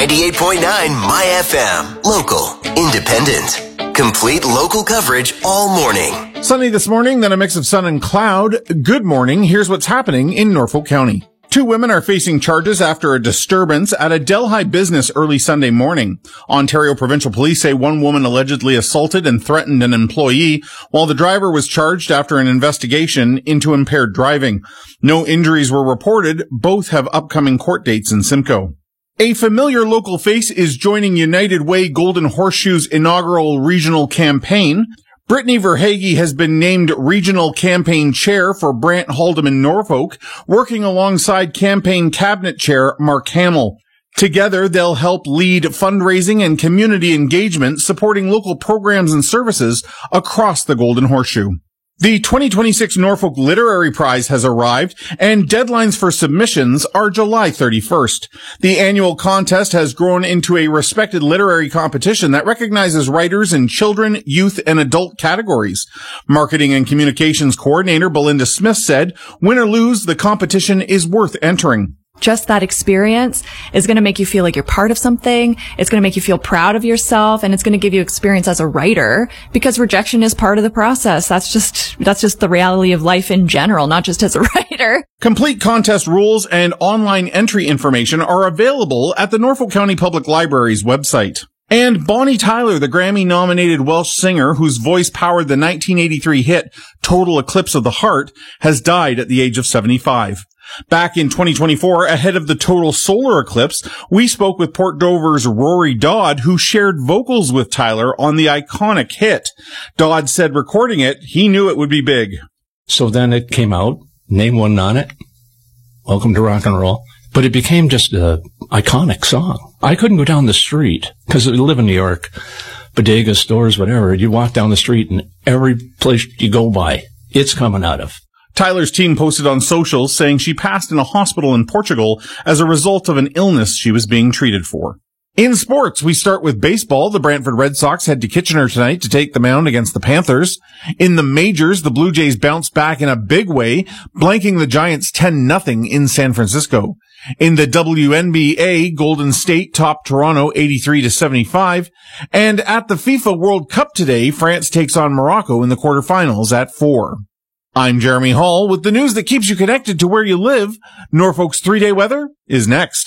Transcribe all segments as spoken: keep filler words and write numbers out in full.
ninety-eight point nine My F M. Local, independent, complete local coverage all morning. Sunny this morning, then a mix of sun and cloud. Good morning. Here's what's happening in Norfolk County. Two women are facing charges after a disturbance at a Delhi business early Sunday morning. Ontario Provincial Police say one woman allegedly assaulted and threatened an employee, while the driver was charged after an investigation into impaired driving. No injuries were reported. Both have upcoming court dates in Simcoe. A familiar local face is joining United Way Golden Horseshoe's inaugural regional campaign. Brittany Verhage has been named Regional Campaign Chair for Brant Haldeman Norfolk, working alongside Campaign Cabinet Chair Mark Hamill. Together, they'll help lead fundraising and community engagement, supporting local programs and services across the Golden Horseshoe. The twenty twenty-six Norfolk Literary Prize has arrived, and deadlines for submissions are July thirty-first. The annual contest has grown into a respected literary competition that recognizes writers in children, youth, and adult categories. Marketing and Communications Coordinator Belinda Smith said, "Win or lose, the competition is worth entering." Just that experience is going to make you feel like you're part of something. It's going to make you feel proud of yourself, and it's going to give you experience as a writer, because rejection is part of the process. That's just, that's just the reality of life in general, not just as a writer. Complete contest rules and online entry information are available at the Norfolk County Public Library's website. And Bonnie Tyler, the Grammy-nominated Welsh singer whose voice powered the nineteen eighty-three hit Total Eclipse of the Heart, has died at the age of seventy-five. Back in twenty twenty-four, ahead of the total solar eclipse, we spoke with Port Dover's Rory Dodd, who shared vocals with Tyler on the iconic hit. Dodd said recording it, he knew it would be big. So then it came out, name wasn't on it, Welcome to Rock and Roll, but it became just an iconic song. I couldn't go down the street, because I live in New York, bodegas, stores, whatever. You walk down the street, and every place you go by, it's coming out of. Tyler's team posted on socials saying she passed in a hospital in Portugal as a result of an illness she was being treated for. In sports, we start with baseball. The Brantford Red Sox head to Kitchener tonight to take the mound against the Panthers. In the majors, the Blue Jays bounced back in a big way, blanking the Giants ten nothing in San Francisco. In the W N B A, Golden State topped Toronto eighty-three to seventy-five. And at the FIFA World Cup today, France takes on Morocco in the quarterfinals at four. I'm Jeremy Hall with the news that keeps you connected to where you live. Norfolk's three-day weather is next.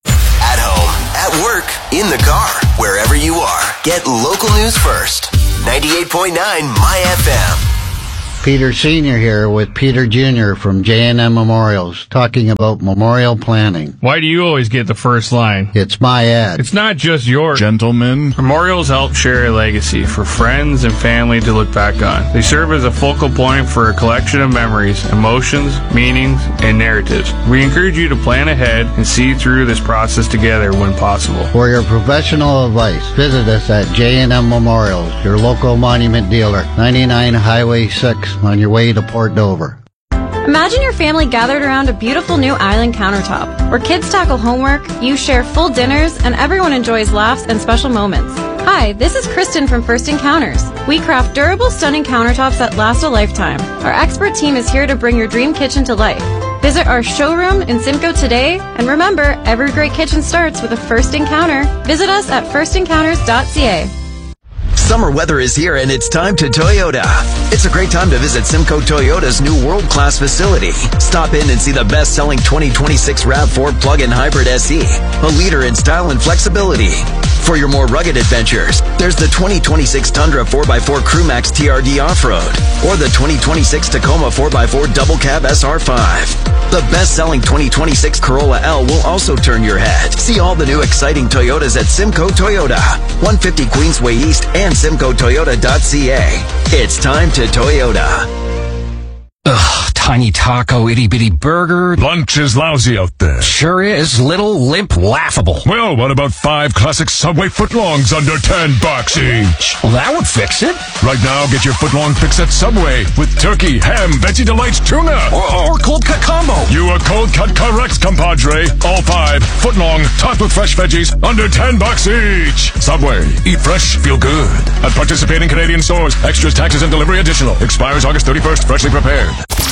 At home, at work, in the car, wherever you are, get local news first. ninety-eight point nine My F M. Peter Senior here with Peter Junior from J and M Memorials, talking about memorial planning. Why do you always get the first line? It's my ad. It's not just yours. Gentlemen. Memorials help share a legacy for friends and family to look back on. They serve as a focal point for a collection of memories, emotions, meanings, and narratives. We encourage you to plan ahead and see through this process together when possible. For your professional advice, visit us at J and M Memorials, your local monument dealer, ninety-nine Highway six. On your way to Port Dover. Imagine your family gathered around a beautiful new island countertop, where kids tackle homework, you share full dinners, and everyone enjoys laughs and special moments. Hi, this is Kristen from First Encounters. We craft durable, stunning countertops that last a lifetime. Our expert team is here to bring your dream kitchen to life. Visit our showroom in Simcoe today, and remember, every great kitchen starts with a first encounter. Visit us at first encounters dot c a. Summer weather is here, and it's time to Toyota. It's a great time to visit Simcoe Toyota's new world-class facility. Stop in and see the best-selling twenty twenty-six RAV four plug-in hybrid S E, a leader in style and flexibility. For your more rugged adventures, there's the twenty twenty-six Tundra four by four CrewMax T R D Off-Road, or the twenty twenty-six Tacoma four by four Double Cab S R five. The best-selling twenty twenty-six Corolla L will also turn your head. See all the new exciting Toyotas at Simcoe Toyota, one fifty Queensway East and simcoe toyota dot c a. It's time to Toyota. Ugh, tiny taco, itty-bitty burger. Lunch is lousy out there. Sure is. Little, limp, laughable. Well, what about five classic Subway footlongs under ten bucks each? Well, that would fix it. Right now, get your footlong fix at Subway with turkey, ham, Veggie Delights tuna. Or, or cold cut combo. You are cold cut correct, compadre. All five, footlong, topped with fresh veggies, under ten bucks each. Subway. Eat fresh, feel good. At participating Canadian stores. Extras, taxes, and delivery additional. Expires August thirty-first. Freshly prepared.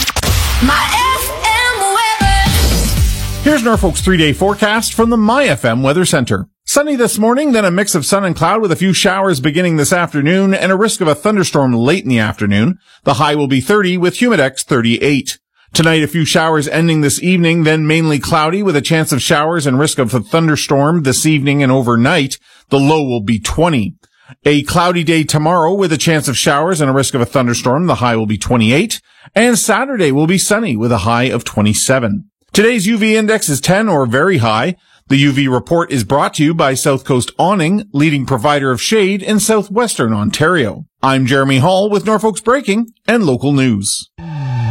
My F M weather. Here's Norfolk's three-day forecast from the My F M Weather Center. Sunny this morning, then a mix of sun and cloud with a few showers beginning this afternoon and a risk of a thunderstorm late in the afternoon. The high will be thirty with Humidex thirty-eight. Tonight, a few showers ending this evening, then mainly cloudy with a chance of showers and risk of a thunderstorm this evening and overnight. The low will be twenty. A cloudy day tomorrow with a chance of showers and a risk of a thunderstorm. The high will be twenty-eight. And Saturday will be sunny with a high of twenty-seven. Today's U V index is ten or very high. The U V report is brought to you by South Coast Awning, leading provider of shade in southwestern Ontario. I'm Jeremy Hall with Norfolk's Breaking and Local News.